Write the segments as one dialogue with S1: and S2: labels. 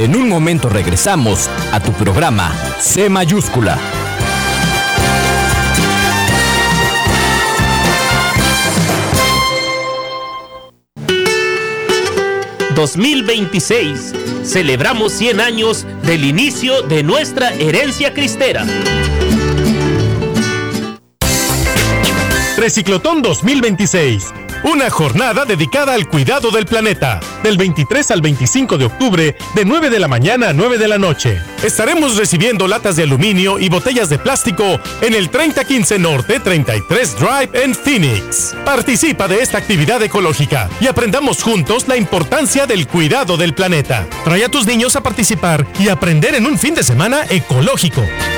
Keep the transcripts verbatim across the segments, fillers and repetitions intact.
S1: En un momento regresamos a tu programa C Mayúscula.
S2: dos mil veintiséis. Celebramos cien años del inicio de nuestra herencia cristera.
S3: Reciclotón dos mil veintiséis. Una jornada dedicada al cuidado del planeta. Del veintitrés al veinticinco de octubre, de nueve de la mañana a nueve de la noche. Estaremos recibiendo latas de aluminio y botellas de plástico en el treinta quince Norte treinta y tres Drive en Phoenix. Participa de esta actividad ecológica y aprendamos juntos la importancia del cuidado del planeta. Trae a tus niños a participar y aprender en un fin de semana ecológico.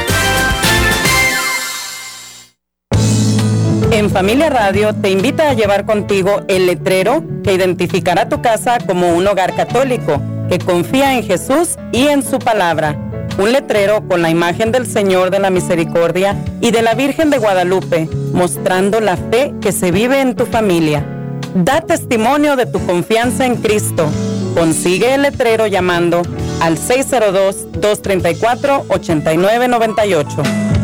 S4: En Familia Radio te invita a llevar contigo el letrero que identificará tu casa como un hogar católico que confía en Jesús y en su palabra. Un letrero con la imagen del Señor de la Misericordia y de la Virgen de Guadalupe, mostrando la fe que se vive en tu familia. Da testimonio de tu confianza en Cristo. Consigue el letrero llamando al seis cero dos, dos tres cuatro, ocho nueve nueve ocho.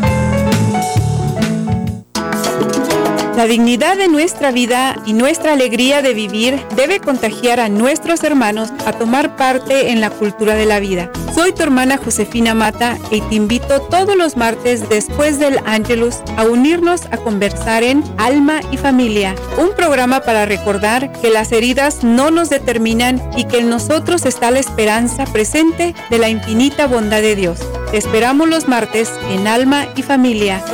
S5: La dignidad de nuestra vida y nuestra alegría de vivir debe contagiar a nuestros hermanos a tomar parte en la cultura de la vida. Soy tu hermana Josefina Mata y te invito todos los martes después del Ángelus a unirnos a conversar en Alma y Familia, un programa para recordar que las heridas no nos determinan y que en nosotros está la esperanza presente de la infinita bondad de Dios. Te esperamos los martes en Alma y Familia.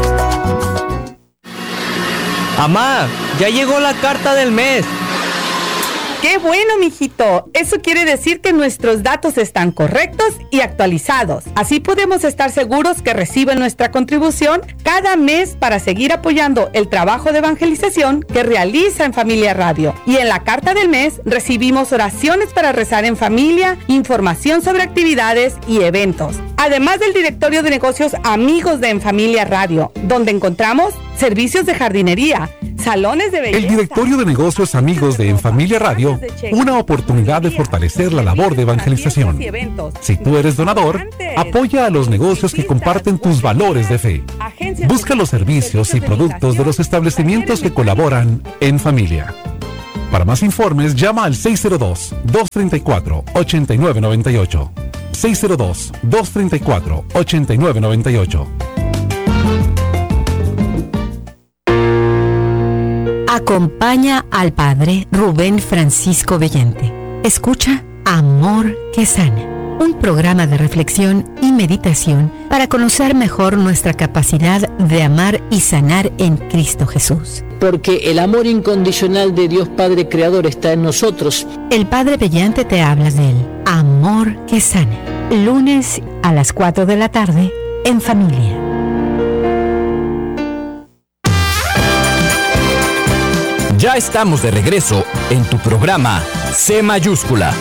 S6: Mamá, ya llegó la carta del mes.
S7: ¡Qué bueno, mijito! Eso quiere decir que nuestros datos están correctos y actualizados. Así podemos estar seguros que reciben nuestra contribución cada mes para seguir apoyando el trabajo de evangelización que realiza en Familia Radio. Y en la carta del mes recibimos oraciones para rezar en familia, información sobre actividades y eventos. Además del directorio de negocios Amigos de En Familia Radio, donde encontramos servicios de jardinería, salones de belleza.
S8: El directorio de negocios Amigos de En Familia Radio, una oportunidad de fortalecer la labor de evangelización. Si tú eres donador, apoya a los negocios que comparten tus valores de fe. Busca los servicios y productos de los establecimientos que colaboran en familia. Para más informes, llama al seis cero dos, dos tres cuatro, ocho nueve nueve ocho. seis cero dos, dos tres cuatro, ocho nueve nueve ocho.
S9: Acompaña al Padre Rubén Francisco Bellante. Escucha Amor que Sana, un programa de reflexión y meditación para conocer mejor nuestra capacidad de amar y sanar en Cristo Jesús.
S10: Porque el amor incondicional de Dios Padre Creador está en nosotros.
S9: El Padre Bellante te habla del Amor que Sana, lunes a las cuatro de la tarde en Familia.
S1: Ya estamos de regreso en tu programa C Mayúscula.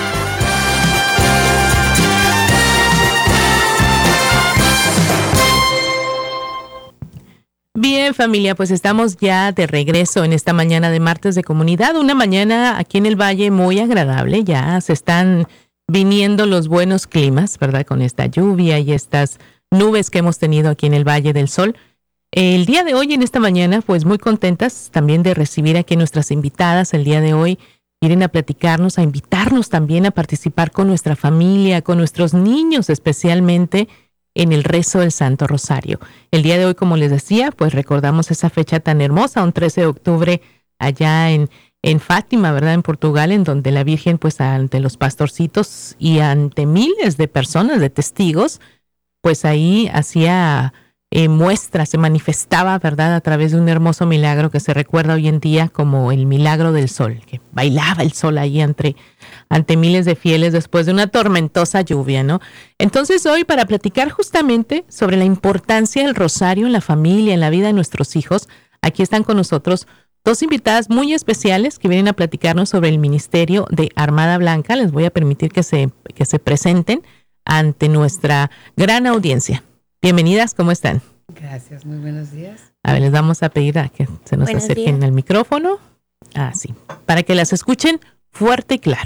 S11: Bien, familia, pues estamos ya de regreso en esta mañana de martes de comunidad, una mañana aquí en el Valle muy agradable. Ya se están viniendo los buenos climas, ¿verdad? Con esta lluvia y estas nubes que hemos tenido aquí en el Valle del Sol. El día de hoy, en esta mañana, pues muy contentas también de recibir aquí nuestras invitadas. El día de hoy vienen a platicarnos, a invitarnos también a participar con nuestra familia, con nuestros niños especialmente, en el rezo del Santo Rosario. El día de hoy, como les decía, pues recordamos esa fecha tan hermosa, un trece de octubre, allá en, en Fátima, ¿verdad? En Portugal, en donde la Virgen, pues ante los pastorcitos y ante miles de personas, de testigos, pues ahí hacía eh, muestra, se manifestaba, ¿verdad? A través de un hermoso milagro que se recuerda hoy en día como el milagro del sol, que bailaba el sol ahí entre, ante miles de fieles después de una tormentosa lluvia, ¿no? Entonces hoy, para platicar justamente sobre la importancia del rosario en la familia, en la vida de nuestros hijos, aquí están con nosotros dos invitadas muy especiales que vienen a platicarnos sobre el ministerio de Armada Blanca. Les voy a permitir que se, que se presenten ante nuestra gran audiencia. Bienvenidas, ¿cómo están?
S12: Gracias, muy buenos días.
S11: A ver, les vamos a pedir a que se nos
S12: Buenos
S11: acerquen
S12: días.
S11: al micrófono. Ah, sí, para que las escuchen fuerte y claro.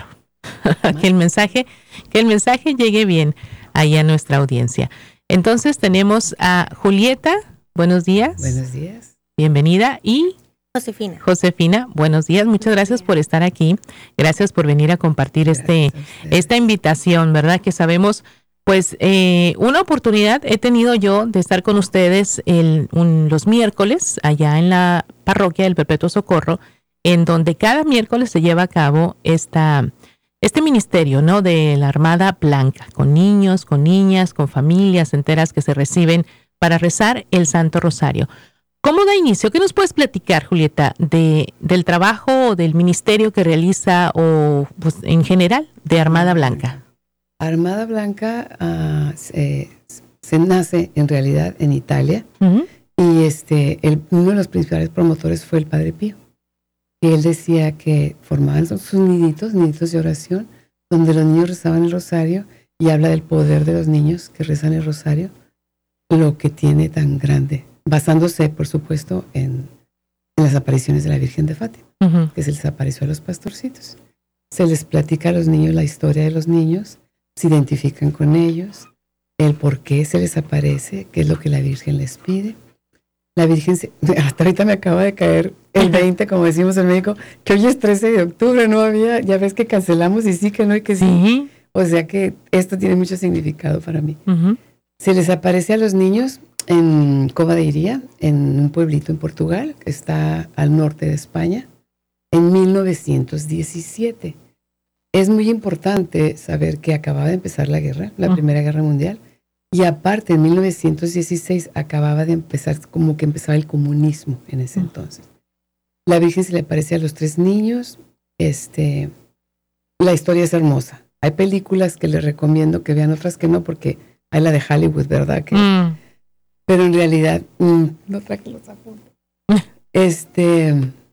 S11: que el mensaje, que el mensaje llegue bien ahí a nuestra audiencia. Entonces tenemos a Julieta, buenos días.
S12: Buenos días.
S11: Bienvenida. Y
S13: Josefina.
S11: Josefina, buenos días. Muchas gracias por estar aquí. Gracias por venir a compartir este, esta invitación, ¿verdad? Que sabemos, pues, eh, una oportunidad he tenido yo de estar con ustedes el, un, los miércoles allá en la parroquia del Perpetuo Socorro, en donde cada miércoles se lleva a cabo esta, este ministerio, ¿no? De la Armada Blanca, con niños, con niñas, con familias enteras que se reciben para rezar el Santo Rosario. ¿Cómo da inicio? ¿Qué nos puedes platicar, Julieta, de, del trabajo o del ministerio que realiza o pues, en general de Armada Blanca?
S12: Armada Blanca uh, se, se nace en realidad en Italia, uh-huh. y este el, uno de los principales promotores fue el Padre Pío. Y él decía que formaban sus niditos, niditos de oración, donde los niños rezaban el rosario, y habla del poder de los niños que rezan el rosario, lo que tiene tan grande, basándose, por supuesto, en, en las apariciones de la Virgen de Fátima, uh-huh. que se les apareció a los pastorcitos. Se les platica a los niños la historia de los niños, se identifican con ellos, el por qué se les aparece, qué es lo que la Virgen les pide. La Virgen, se, hasta ahorita me acaba de caer el veinte, como decimos en México, que hoy es trece de octubre, no había, ya ves que cancelamos y sí, que no, y que sí. Uh-huh. O sea que esto tiene mucho significado para mí. Uh-huh. Se les aparece a los niños en Cova de Iría, en un pueblito en Portugal, que está al norte de España, en mil novecientos diecisiete. Es muy importante saber que acababa de empezar la guerra, la uh-huh. Primera Guerra Mundial, y aparte en mil novecientos dieciséis acababa de empezar, como que empezaba el comunismo en ese uh-huh. entonces. La Virgen se le aparece a los tres niños. Este, la historia es hermosa. Hay películas que les recomiendo que vean, otras que no, porque hay la de Hollywood, ¿verdad? Que, mm. Pero en realidad, mm, no traje los apuntes. este,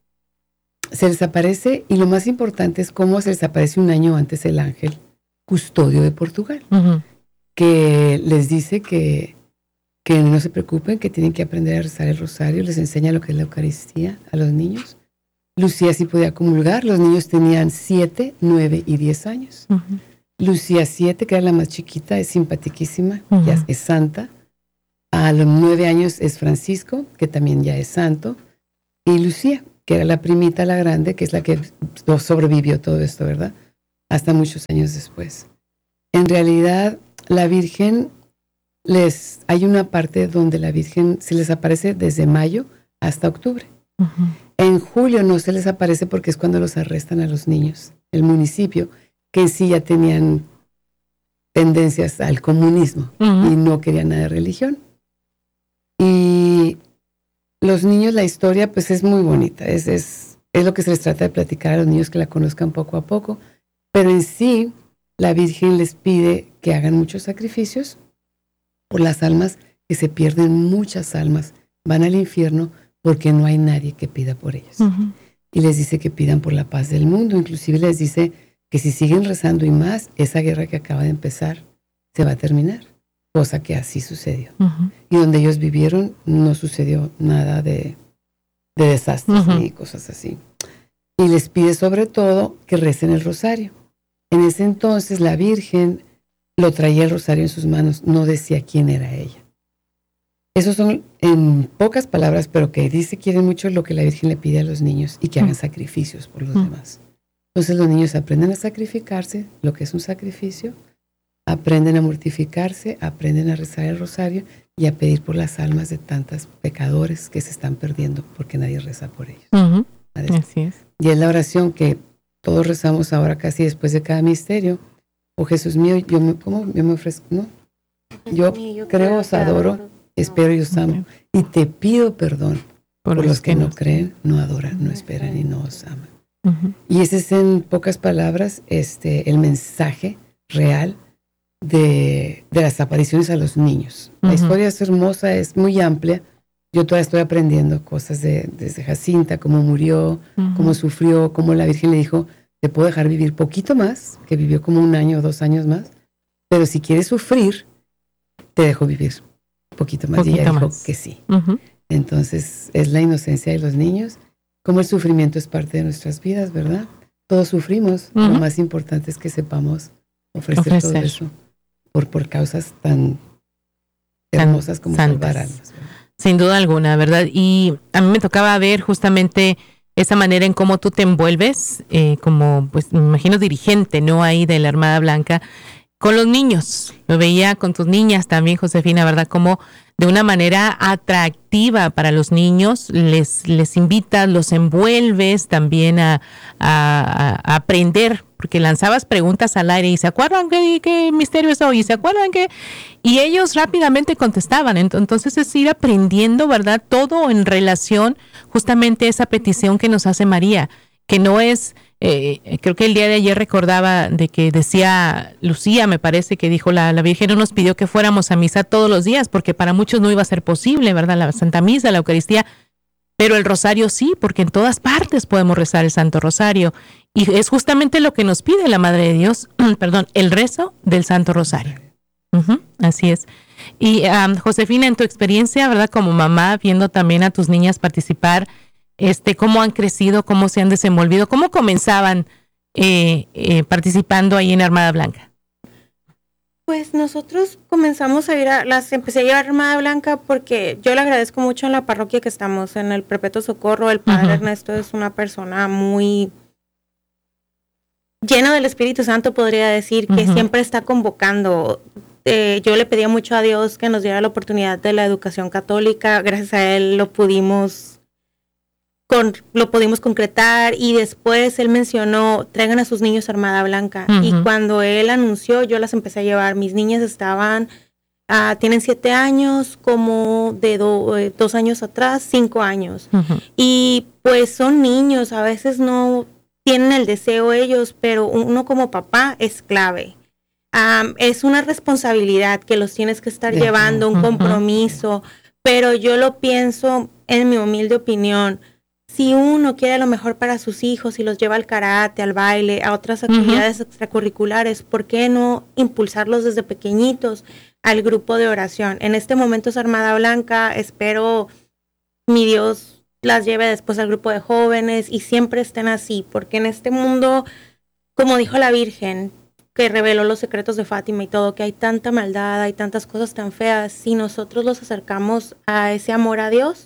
S12: se les aparece, y lo más importante es cómo se les aparece un año antes el ángel custodio de Portugal, uh-huh. que les dice que, que no se preocupen, que tienen que aprender a rezar el rosario, les enseña lo que es la Eucaristía a los niños. Lucía sí podía comulgar, los niños tenían siete, nueve y diez años. Uh-huh. Lucía siete, que era la más chiquita, es simpaticísima, uh-huh. ya es santa. A los nueve años es Francisco, que también ya es santo. Y Lucía, que era la primita, la grande, que es la que sobrevivió todo esto, ¿verdad? Hasta muchos años después. En realidad, la Virgen, les hay una parte donde la Virgen se les aparece desde mayo hasta octubre. Uh-huh. En julio no se les aparece porque es cuando los arrestan a los niños. El municipio, que en sí ya tenían tendencias al comunismo uh-huh. y no querían nada de religión. Y los niños, la historia pues es muy bonita, es, es, es lo que se les trata de platicar a los niños, que la conozcan poco a poco, pero en sí la Virgen les pide que hagan muchos sacrificios por las almas, que se pierden muchas almas, van al infierno porque no hay nadie que pida por ellos. Uh-huh. Y les dice que pidan por la paz del mundo, inclusive les dice que si siguen rezando y más, esa guerra que acaba de empezar se va a terminar. Cosa que así sucedió. Uh-huh. Y donde ellos vivieron no sucedió nada de, de desastres uh-huh. ni cosas así. Y les pide sobre todo que recen el rosario. En ese entonces la Virgen lo traía el rosario en sus manos, no decía quién era ella. Esos son en pocas palabras, pero que dice quieren mucho lo que la Virgen le pide a los niños, y que uh-huh. hagan sacrificios por los uh-huh. demás. Entonces los niños aprenden a sacrificarse, lo que es un sacrificio, aprenden a mortificarse, aprenden a rezar el rosario y a pedir por las almas de tantos pecadores que se están perdiendo porque nadie reza por ellos. Uh-huh.
S11: Así es.
S12: Y es la oración que todos rezamos ahora casi después de cada misterio. Oh Jesús mío, yo me, ¿cómo? Yo me ofrezco, ¿no? Yo, mío, yo creo, os adoro, adoro, espero y os amo. Okay. Y te pido perdón por, por los que, que no creen, no adoran, no esperan y no os aman. Uh-huh. Y ese es, en pocas palabras, este, el mensaje real De, de las apariciones a los niños. Uh-huh. La historia es hermosa, es muy amplia. Yo todavía estoy aprendiendo cosas de, desde Jacinta, cómo murió, uh-huh. cómo sufrió, cómo la Virgen le dijo, te puedo dejar vivir poquito más, que vivió como un año o dos años más, pero si quieres sufrir, te dejo vivir poquito más. Poquito y ella dijo más. Que sí. Uh-huh. Entonces, es la inocencia de los niños, como el sufrimiento es parte de nuestras vidas, ¿verdad? todos sufrimos. Uh-huh. Lo más importante es que sepamos ofrecer, ofrecer. todo eso por, por causas tan hermosas como salvar almas.
S11: Sin duda alguna, ¿verdad? Y a mí me tocaba ver justamente esa manera en cómo tú te envuelves, eh, como, pues, me imagino dirigente, ¿no? Ahí de la Armada Blanca, con los niños. Lo veía con tus niñas también, Josefina, ¿verdad? Como de una manera atractiva para los niños, les, les invitas, los envuelves también a, a, a aprender, porque lanzabas preguntas al aire y ¿se acuerdan qué, qué misterio es hoy? ¿Se acuerdan qué? Y ellos rápidamente contestaban. Entonces es ir aprendiendo, ¿verdad? Todo en relación justamente a esa petición que nos hace María, que no es... Eh, creo que el día de ayer recordaba de que decía Lucía, me parece que dijo la, la Virgen no nos pidió que fuéramos a misa todos los días porque para muchos no iba a ser posible, ¿verdad? La Santa Misa, la Eucaristía, pero el Rosario sí, porque en todas partes podemos rezar el Santo Rosario y es justamente lo que nos pide la Madre de Dios, perdón, el rezo del Santo Rosario. Uh-huh, así es. Y um, Josefina, en tu experiencia, ¿verdad? Como mamá, viendo también a tus niñas participar, Este, cómo han crecido, cómo se han desenvolvido, cómo comenzaban eh, eh, participando ahí en Armada Blanca.
S13: Pues nosotros comenzamos a ir a, las empecé a llevar a Armada Blanca porque yo le agradezco mucho en la parroquia que estamos, en el Perpetuo Socorro. El Padre uh-huh. Ernesto es una persona muy llena del Espíritu Santo, podría decir, que uh-huh. siempre está convocando. Eh, yo le pedía mucho a Dios que nos diera la oportunidad de la educación católica, gracias a él lo pudimos Con, lo pudimos concretar y después él mencionó, traigan a sus niños a Armada Blanca. Uh-huh. Y cuando él anunció, yo las empecé a llevar. Mis niñas estaban, uh, tienen siete años, como de do, eh, dos años atrás, cinco años. Uh-huh. Y pues son niños, a veces no tienen el deseo ellos, pero uno como papá es clave. Um, es una responsabilidad que los tienes que estar uh-huh. llevando, un compromiso. Uh-huh. Pero yo lo pienso, en mi humilde opinión, si uno quiere lo mejor para sus hijos y los lleva al karate, al baile, a otras actividades uh-huh. extracurriculares, ¿por qué no impulsarlos desde pequeñitos al grupo de oración? En este momento es Armada Blanca, espero mi Dios las lleve después al grupo de jóvenes y siempre estén así, porque en este mundo, como dijo la Virgen, que reveló los secretos de Fátima y todo, que hay tanta maldad, hay tantas cosas tan feas, si nosotros los acercamos a ese amor a Dios,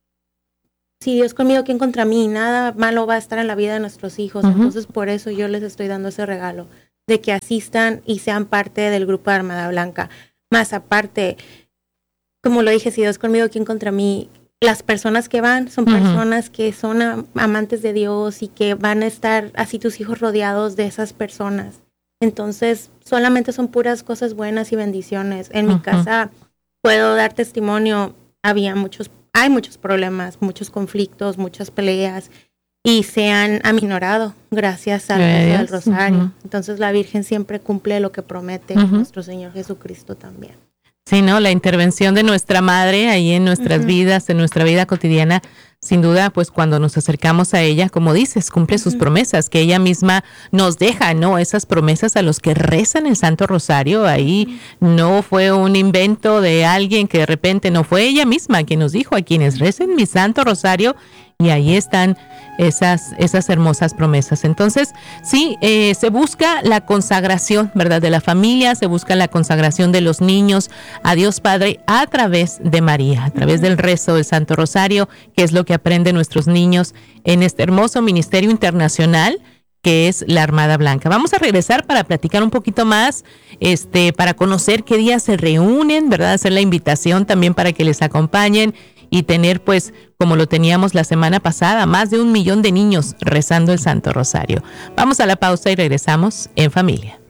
S13: si Dios conmigo, ¿quién contra mí? Nada malo va a estar en la vida de nuestros hijos. Uh-huh. Entonces, por eso yo les estoy dando ese regalo, de que asistan y sean parte del grupo de Armada Blanca. Más aparte, como lo dije, si Dios conmigo, ¿quién contra mí? Las personas que van son uh-huh. personas que son a- amantes de Dios y que van a estar así tus hijos rodeados de esas personas. Entonces, solamente son puras cosas buenas y bendiciones. En uh-huh. mi casa puedo dar testimonio, había muchos Hay muchos problemas, muchos conflictos, muchas peleas y se han aminorado gracias al, al Rosario. Uh-huh. Entonces la Virgen siempre cumple lo que promete, uh-huh. nuestro Señor Jesucristo también.
S11: Sí, ¿no? La intervención de nuestra Madre ahí en nuestras uh-huh. vidas, en nuestra vida cotidiana, sin duda, pues cuando nos acercamos a ella, como dices, cumple uh-huh. sus promesas, que ella misma nos deja, ¿no? Esas promesas a los que rezan el Santo Rosario, ahí uh-huh. no fue un invento de alguien que de repente, no fue ella misma quien nos dijo, a quienes recen mi Santo Rosario, y ahí están esas, esas hermosas promesas. Entonces, sí, eh, se busca la consagración, ¿verdad?, de la familia, se busca la consagración de los niños a Dios Padre a través de María, a través del rezo del Santo Rosario, que es lo que aprenden nuestros niños en este hermoso ministerio internacional que es la Armada Blanca. Vamos a regresar para platicar un poquito más, este, para conocer qué días se reúnen, ¿verdad?, hacer la invitación también para que les acompañen y tener, pues, como lo teníamos la semana pasada, más de un millón de niños rezando el Santo Rosario. Vamos a la pausa y regresamos en familia.